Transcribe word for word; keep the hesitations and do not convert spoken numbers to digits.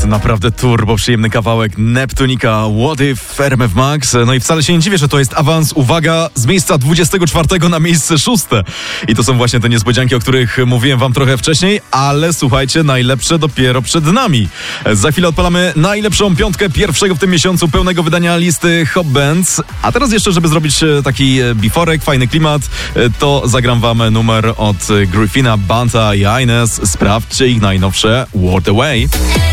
jest naprawdę turbo przyjemny kawałek Neptunika, What If w R M F Max. No i wcale się nie dziwię, że to jest awans, uwaga, z miejsca dwudziestego czwartego na miejsce szóste. I to są właśnie te niespodzianki, o których mówiłem wam trochę wcześniej, ale słuchajcie, najlepsze dopiero przed nami. Za chwilę odpalamy najlepszą piątkę pierwszego w tym miesiącu pełnego wydania listy Hot Bands. A teraz jeszcze, żeby zrobić taki biforek, fajny klimat, to zagram wam numer od Gryffina, Banta i Ines. Sprawdźcie ich najnowsze World Away.